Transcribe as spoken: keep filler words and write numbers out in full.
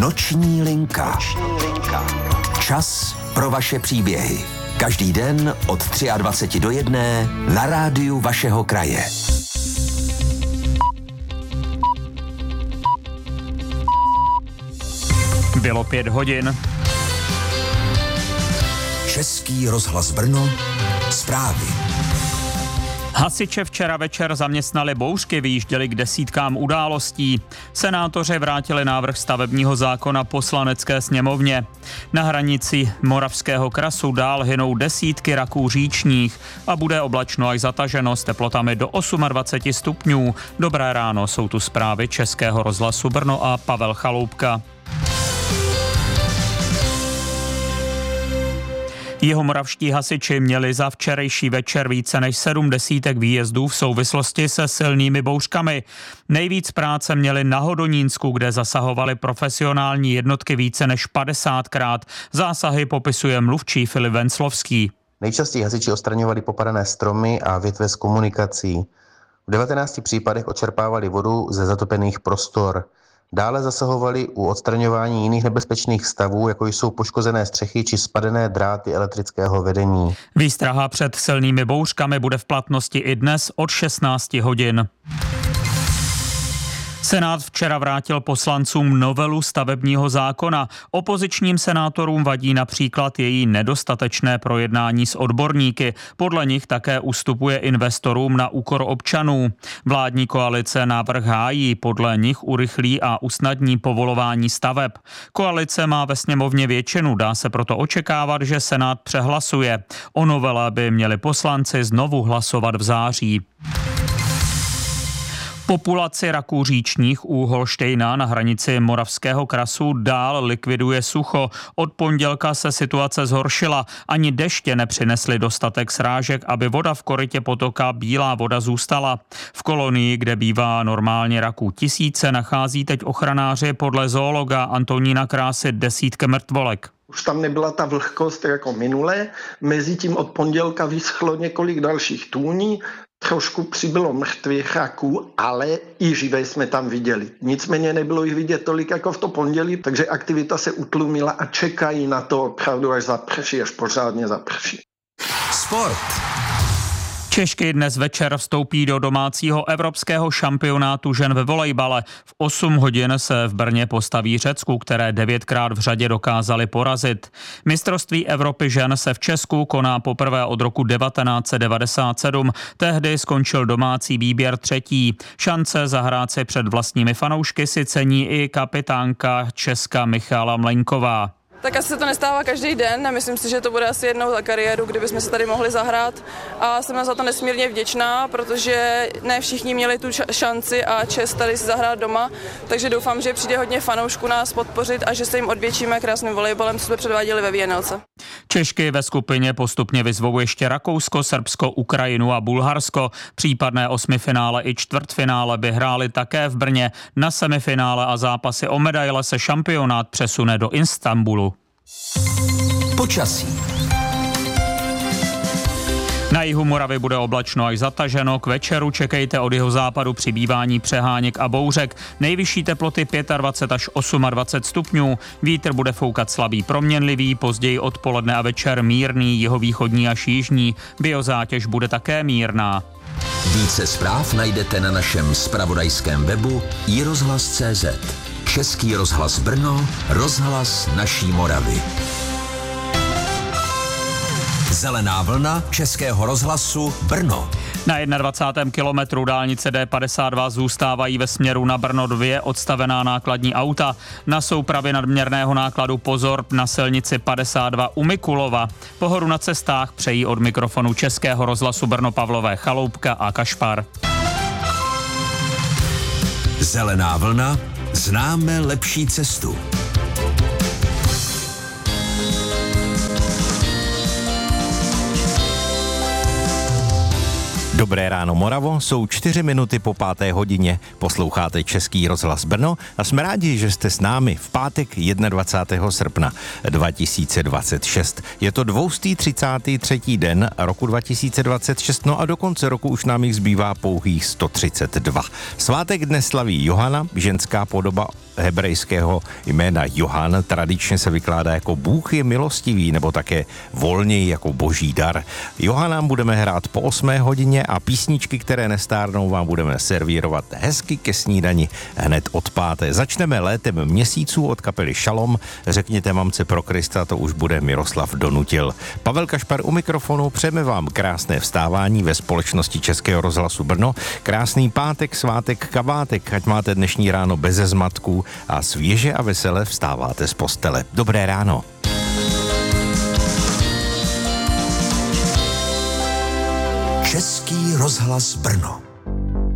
Noční linka. Noční linka. Čas pro vaše příběhy. Každý den od dvacet tři do jedné na rádiu vašeho kraje. Bylo pět hodin. Český rozhlas Brno. Zprávy. Hasiče včera večer zaměstnali bouřky, vyjížděli k desítkám událostí. Senátoři vrátili návrh stavebního zákona Poslanecké sněmovně. Na hranici Moravského krasu dál hynou desítky raků říčních a bude oblačno až zataženo s teplotami do dvacet osm stupňů. Dobré ráno, jsou tu zprávy Českého rozhlasu Brno a Pavel Chaloupka. Jihomoravští hasiči měli za včerejší večer více než sedm desítek výjezdů v souvislosti se silnými bouřkami. Nejvíc práce měli na Hodonínsku, kde zasahovali profesionální jednotky více než padesátkrát. Zásahy popisuje mluvčí Filip Venclovský. Nejčastěji hasiči odstraňovali popadané stromy a větve z komunikací. V devatenácti případech odčerpávali vodu ze zatopených prostor. Dále zasahovali u odstraňování jiných nebezpečných stavů, jako jsou poškozené střechy či spadené dráty elektrického vedení. Výstraha před silnými bouřkami bude v platnosti i dnes od šestnácti hodin. Senát včera vrátil poslancům novelu stavebního zákona. Opozičním senátorům vadí například její nedostatečné projednání s odborníky. Podle nich také ustupuje investorům na úkor občanů. Vládní koalice návrh hájí, podle nich urychlí a usnadní povolování staveb. Koalice má ve sněmovně většinu, dá se proto očekávat, že Senát přehlasuje. O novele by měli poslanci znovu hlasovat v září. Populaci raků říčních u Holštejna na hranici Moravského krasu dál likviduje sucho. Od pondělka se situace zhoršila. Ani deště nepřinesly dostatek srážek, aby voda v korytě potoka Bílá voda zůstala. V kolonii, kde bývá normálně raků tisíce, nachází teď ochranáři podle zoologa Antonína Krásy desítky mrtvolek. Už tam nebyla ta vlhkost jako minule, mezitím od pondělka vyschlo několik dalších tůní, trošku přibylo mrtvých raků, ale i živé jsme tam viděli. Nicméně nebylo jich vidět tolik jako v to pondělí, takže aktivita se utlumila a čekají na to opravdu, až zaprší, až pořádně zaprší. Sport. Češky dnes večer vstoupí do domácího evropského šampionátu žen ve volejbale. V osm hodin se v Brně postaví Řecku, které devětkrát v řadě dokázali porazit. Mistrovství Evropy žen se v Česku koná poprvé od roku devatenáct set devadesát sedm. Tehdy skončil domácí výběr třetí. Šance zahrát si před vlastními fanoušky si cení i kapitánka Česka Michala Mleňková. Tak asi se to nestává každý den a myslím si, že to bude asi jednou za kariéru, kdybychom se tady mohli zahrát a jsem za to nesmírně vděčná, protože ne všichni měli tu šanci a čest tady si zahrát doma, takže doufám, že přijde hodně fanoušků nás podpořit a že se jim odvětšíme krásným volejbalem, co jsme předváděli ve Vienelce. Češky ve skupině postupně vyzvou ještě Rakousko, Srbsko, Ukrajinu a Bulharsko. Případné osmifinále i čtvrtfinále by hráli také v Brně. Na semifinále a zápasy o medaile se šampionát přesune do Istanbulu. Počasí. Na jihu Moravy bude oblačno až zataženo, k večeru čekejte od jihozápadu přibývání přeháněk a bouřek. Nejvyšší teploty dvacet pět až dvacet osm stupňů, vítr bude foukat slabý proměnlivý, později odpoledne a večer mírný, jihovýchodní až jižní, biozátěž bude také mírná. Více zpráv najdete na našem zpravodajském webu i rozhlas tečka cé zet. Český rozhlas Brno, rozhlas naší Moravy. Zelená vlna Českého rozhlasu Brno. Na dvacátém prvním kilometru dálnice D padesát dva zůstávají ve směru na Brno dva odstavená nákladní auta. Na soupravě nadměrného nákladu pozor na silnici padesát dva u Mikulova. Pohodu na cestách přejí od mikrofonu Českého rozhlasu Brno Pavlové Chaloupka a Kašpar. Zelená vlna. Známe lepší cestu. Dobré ráno Moravo, jsou čtyři minuty po páté hodině. Posloucháte Český rozhlas Brno a jsme rádi, že jste s námi v pátek dvacátého prvního srpna dva tisíce dvacet šest. Je to dvoustý třicátý třetí den roku dva tisíce dvacet šest, no a do konce roku už nám jich zbývá pouhých sto třicet dva. Svátek dnes slaví Johana, ženská podoba hebrejského jména Johann tradičně se vykládá jako Bůh je milostivý, nebo také volněji jako boží dar. Johanna budeme hrát po osmé hodině a písničky, které nestárnou, vám budeme servírovat hezky ke snídani hned od páté. Začneme létem měsíců od kapely Šalom. Řekněte mamce pro Krista, to už bude Miroslav Donutil. Pavel Kašpar u mikrofonu, přejeme vám krásné vstávání ve společnosti Českého rozhlasu Brno. Krásný pátek, svátek, kabátek, ať máte dnešní ráno beze zmatků a svěže a vesele vstáváte z postele. Dobré ráno. Český rozhlas Brno.